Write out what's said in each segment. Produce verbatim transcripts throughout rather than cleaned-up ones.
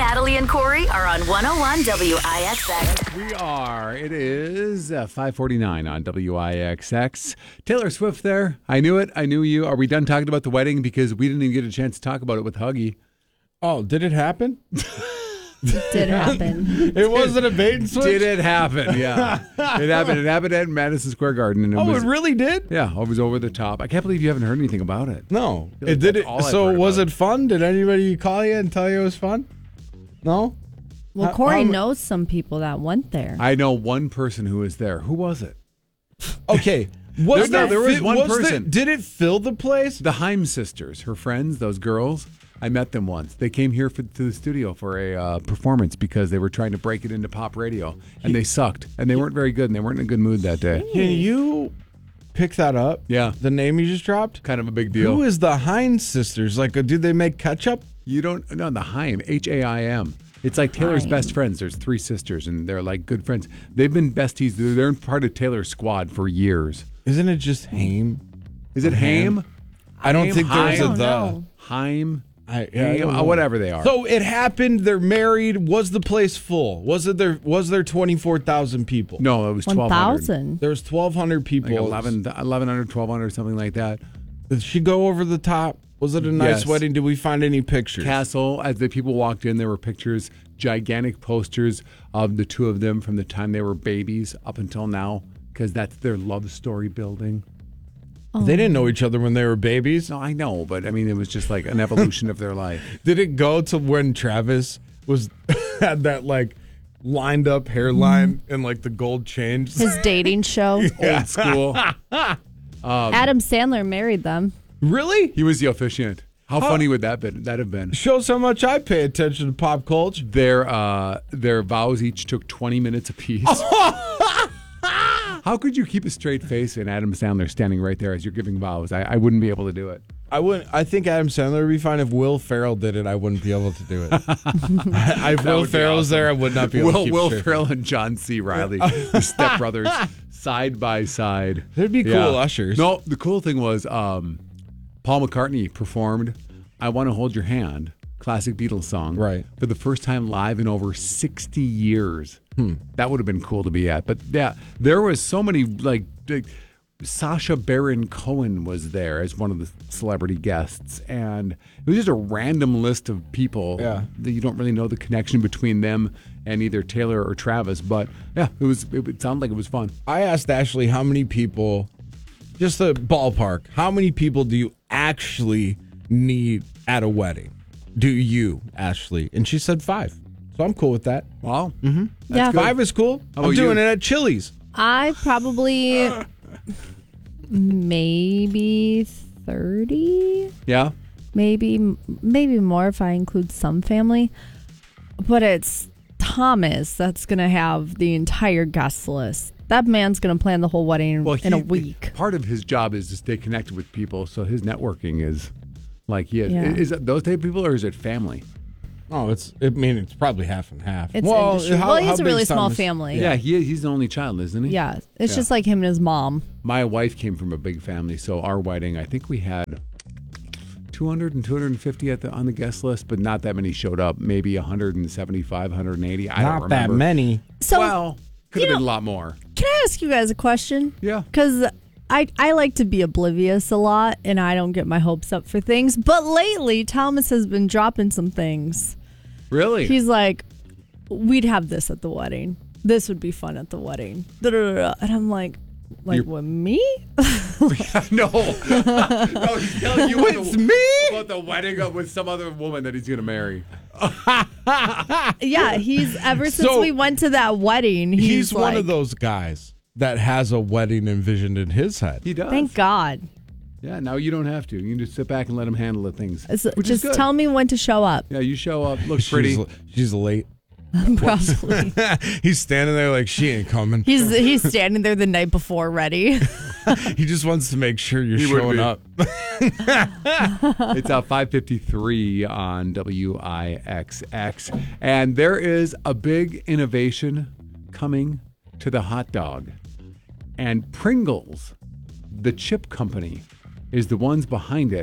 Natalie, and Corey are on one oh one W I X X. We are. It is uh, five forty-nine on W I X X. Taylor Swift there. I knew it. I knew you. Are we done talking about the wedding? Because we didn't even get a chance to talk about it with Huggy. Oh, did it happen? Did happen. It wasn't a bait and switch? Did it happen? Yeah. It happened. It happened at Madison Square Garden. And it Oh, was, it really did? Yeah, it was over the top. I can't believe you haven't heard anything about it. No. feel like It did that's it. all I've So heard was about it fun? Did anybody call you and tell you it was fun? No? Well, How- Corey how- knows some people that went there. I know one person who was there. Who was it? Okay. Was There- no, there was one there- person. did it fill the place? The Heim sisters, her friends, those girls. I met them once. They came here for, to the studio for a uh, performance because they were trying to break it into pop radio, and they sucked, and they weren't very good, and they weren't in a good mood that day. Can you pick that up? Yeah. The name you just dropped? Kind of a big deal. Who is the Heinz sisters? Like, uh, do they make ketchup? You don't know the Heim, H A I M. It's like Taylor's Heim. best friends. There's three sisters, and they're like good friends. They've been besties. They're they're part of Taylor's squad for years. Isn't it just Haim? Is it Haim? I don't Haim, think there's Haim. a I the. don't know. Heim? I, yeah, I Haim? don't Uh, know. whatever they are. So it happened. They're married. Was the place full? Was it there? Was there twenty four thousand people? no, it was One twelve hundred. thousand. There was twelve hundred people. Like eleven, eleven hundred, twelve hundred, something like that. Did she go over the top? Was it a nice Yes. wedding? Did we find any pictures? Castle, as the people walked in, there were pictures, gigantic posters of the two of them from the time they were babies up until now, because that's their love story building. They didn't know each other when they were babies. No, I know, but I mean, it was just like an evolution of their life. Did it go to when Travis was had that like lined up hairline and like the gold chain? His dating show. Old school. Adam Sandler married them. Really? He was the officiant. How funny would that been? That have been? Shows how much I pay attention to pop culture. Their uh, their vows each took twenty minutes apiece. How could you keep a straight face and Adam Sandler standing right there as you're giving vows? I, I wouldn't be able to do it. I wouldn't. I think Adam Sandler would be fine. If Will Ferrell did it, I wouldn't be able to do it. I, if Will would be Ferrell's awesome. there, I would not be able to Will keep Will straight. Ferrell and John C. Riley, the stepbrothers, side by side. There'd be cool ushers. No, the cool thing was um, Paul McCartney performed "I Want to Hold Your Hand," classic Beatles song, Right. for the first time live in over sixty years. Hmm. That would have been cool to be at. But yeah, there was so many like. like Sacha Baron Cohen was there as one of the celebrity guests, and it was just a random list of people Yeah. that you don't really know the connection between them and either Taylor or Travis. But yeah, it was. It would sound like it was fun. I asked Ashley how many people, just a ballpark, how many people do you actually need at a wedding? Do you, Ashley? And she said five. So I'm cool with that. Wow. Mm-hmm. Yeah. Five is cool. How I'm about doing you? it at Chili's. I probably maybe thirty, Yeah. maybe maybe more if I include some family. But it's Thomas that's going to have the entire guest list. That man's going to plan the whole wedding Well, in a he- week. Part of his job is to stay connected with people, so his networking is like he. Yeah. Is it those type of people or is it family? Oh, it's. I mean, it's probably half and half. It's well, industry. how- well, how he's a big really is small Thomas? family. Yeah, he he's the only child, isn't he? Yeah, it's Yeah. just like him and his mom. My wife came from a big family, so our wedding, I think we had two hundred and two hundred fifty at the on the guest list, but not that many showed up. Maybe one hundred seventy-five, one hundred eighty. I don't Not that remember. many. So, well, could you have been know- a lot more. can I ask you guys a question? Yeah. Because I, I like to be oblivious a lot, and I don't get my hopes up for things. But lately, Thomas has been dropping some things. Really? He's like, we'd have this at the wedding. This would be fun at the wedding. Da-da-da-da. And I'm like, like You're- with me? no. no, he's telling you It's about the, me? about the wedding up with some other woman that he's going to marry. Yeah, he's ever since So- we went to that wedding. He's, He's one like, of those guys that has a wedding envisioned in his head. He does. Thank God. Yeah, now you don't have to. You can just sit back and let him handle the things. It's- which is just good. tell me when to show up. Yeah, you show up, look pretty. She's, she's late. Probably. He's standing there like she ain't coming. He's he's standing there the night before, ready. He just wants to make sure you're He would showing be. up. It's uh, five fifty-three on W I X X. And there is a big innovation coming to the hot dog. And Pringles, the chip company, is the ones behind it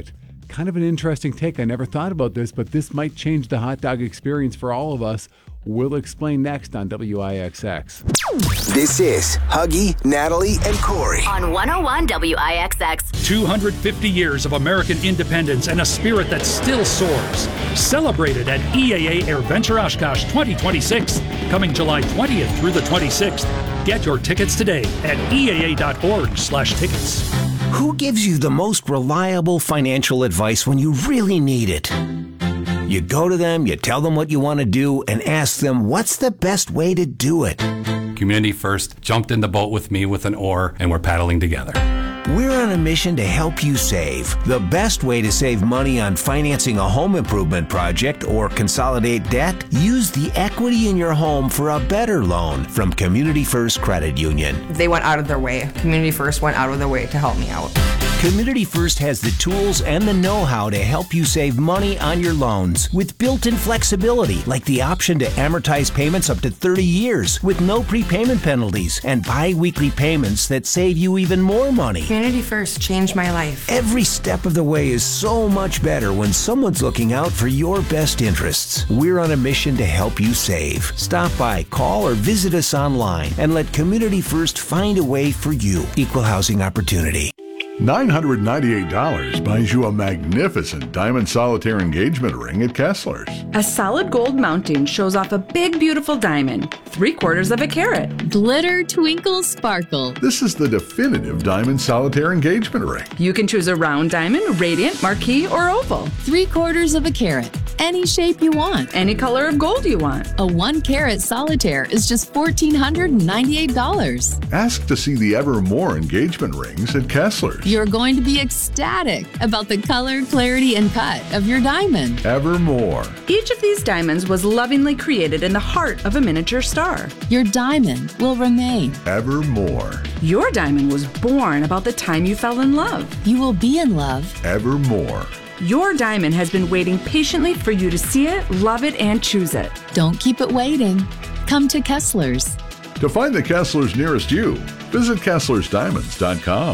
kind of an interesting take. I never thought about this, but this might change the hot dog experience for all of us. We'll explain next on W I X X. This is Huggy, Natalie, and Corey. On one oh one W I X X. two hundred fifty years of American independence and a spirit that still soars. Celebrated at E A A AirVenture Oshkosh twenty twenty-six. Coming July twentieth through the twenty-sixth. Get your tickets today at E A A dot org slash tickets. Who gives you the most reliable financial advice when you really need it? You go to them, you tell them what you want to do, and ask them what's the best way to do it. Community First jumped in the boat with me with an oar, and we're paddling together. We're on a mission to help you save. The best way to save money on financing a home improvement project or consolidate debt? Use the equity in your home for a better loan from Community First Credit Union. They went out of their way. Community First went out of their way to help me out. Community First has the tools and the know-how to help you save money on your loans with built-in flexibility, like the option to amortize payments up to thirty years with no prepayment penalties and bi-weekly payments that save you even more money. Community First changed my life. Every step of the way is so much better when someone's looking out for your best interests. We're on a mission to help you save. Stop by, call, or visit us online and let Community First find a way for you. Equal housing opportunity. nine hundred ninety-eight dollars buys you a magnificent diamond solitaire engagement ring at Kessler's. A solid gold mounting shows off a big, beautiful diamond, three quarters of a carat. Glitter, twinkle, sparkle. This is the definitive diamond solitaire engagement ring. You can choose a round diamond, radiant, marquise, or oval. Three quarters of a carat. Any shape you want. Any color of gold you want. A one carat solitaire is just one thousand four hundred ninety-eight dollars. Ask to see the Evermore engagement rings at Kessler's. You're going to be ecstatic about the color, clarity, and cut of your diamond. Evermore. Each of these diamonds was lovingly created in the heart of a miniature star. Your diamond will remain. Evermore. Your diamond was born about the time you fell in love. You will be in love. Evermore. Your diamond has been waiting patiently for you to see it, love it, and choose it. Don't keep it waiting. Come to Kessler's. To find the Kessler's nearest you, visit Kessler's Diamonds dot com.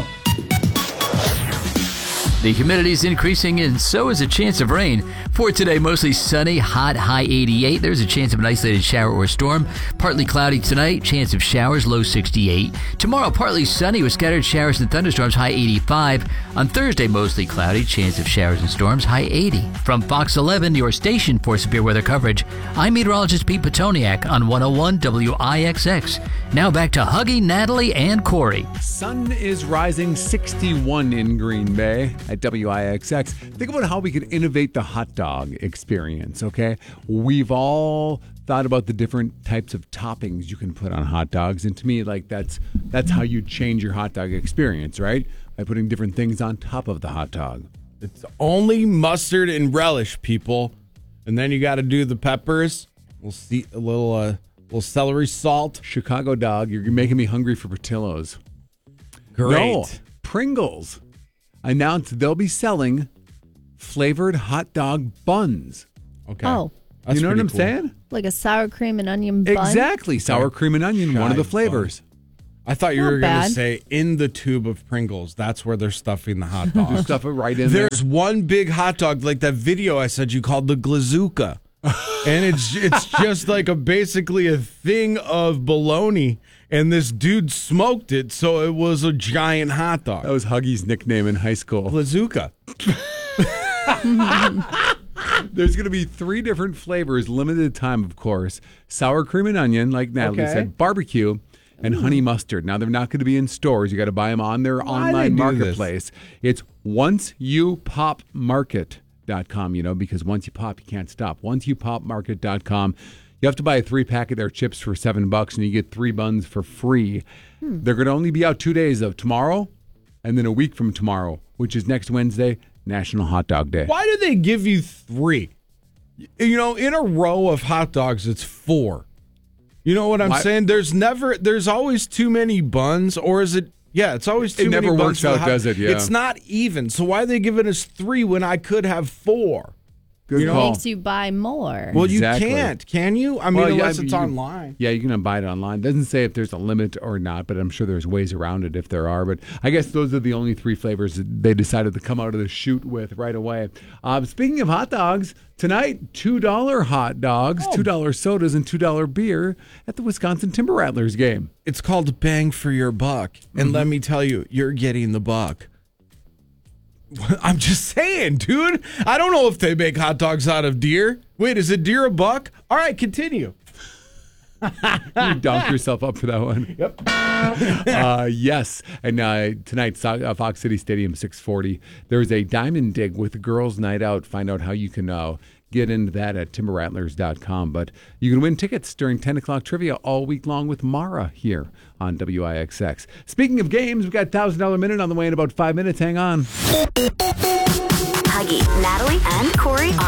The humidity is increasing, and so is a chance of rain. For today, mostly sunny, hot, high eighty-eight. There's a chance of an isolated shower or storm. Partly cloudy tonight, chance of showers, low sixty-eight. Tomorrow, partly sunny with scattered showers and thunderstorms, high eighty-five. On Thursday, mostly cloudy, chance of showers and storms, high eighty. From Fox eleven, your station for severe weather coverage, I'm meteorologist Pete Petoniak on one oh one W I X X. Now back to Huggy, Natalie, and Corey. Sun is rising sixty-one in Green Bay at W I X X. Think about how we could innovate the hot dog experience, okay? We've all thought about the different types of toppings you can put on hot dogs, and to me, like, that's that's how you change your hot dog experience, right? By putting different things on top of the hot dog. It's only mustard and relish, people. And then you got to do the peppers. We'll see a little uh, little celery salt. Chicago dog, you're making me hungry for Portillo's. Great. No, Pringles announced they'll be selling flavored hot dog buns. Okay. Oh, That's you know what pretty I'm cool. saying? like a sour cream and onion bun? Exactly. Sour cream and onion, one of the Shy flavors. I thought you Not were going to bad. say in the tube of Pringles. That's where they're stuffing the hot dog. Stuff it right in there. There's one big hot dog, like that video I said you called the Glazooka. And it's it's just like a basically a thing of bologna, and this dude smoked it, so it was a giant hot dog. That was Huggy's nickname in high school. Glazooka. There's going to be three different flavors, limited time, of course. Sour cream and onion, like Natalie Okay. said, barbecue, and honey mustard. Now, they're not going to be in stores. You got to buy them on their Why online they do this? marketplace. It's once you pop market dot com, you know, because once you pop, you can't stop. once you pop market dot com. You have to buy a three pack of their chips for seven bucks, and you get three buns for free. Hmm. They're going to only be out two days of tomorrow, and then a week from tomorrow, which is next Wednesday, National Hot Dog Day. Why do they give you three? You know, in a row of hot dogs, it's four. You know what I'm Why- saying? There's never, there's always too many buns, or is it? Yeah, it's always too It many never buns works for the out, hot- does it? Yeah. It's not even. So why are they giving us three when I could have four? Good You know, call. Makes you buy more. Well, you Exactly. can't, can you? I mean, Well, yeah, unless I mean, it's you- online. Yeah, you can buy it online. Doesn't say if there's a limit or not, but I'm sure there's ways around it if there are. But I guess those are the only three flavors that they decided to come out of the chute with right away. Um, speaking of hot dogs, tonight, two dollar hot dogs, Oh. two dollar sodas, and two dollar beer at the Wisconsin Timber Rattlers game. It's called bang for your buck. And Mm-hmm. let me tell you, you're getting the buck. I'm just saying, dude. I don't know if they make hot dogs out of deer. Wait, is a deer a buck? All right, continue. You dunk yourself up for that one. Yep. Uh, yes. And uh, tonight, So- uh, Fox City Stadium, six forty. There's a diamond dig with the girls' night out. Find out how you can uh, get into that at timber rattlers dot com. But you can win tickets during ten o'clock trivia all week long with Mara here on W I X X. Speaking of games, we've got one thousand dollars Minute on the way in about five minutes. Hang on. Huggy, Natalie, and Corey are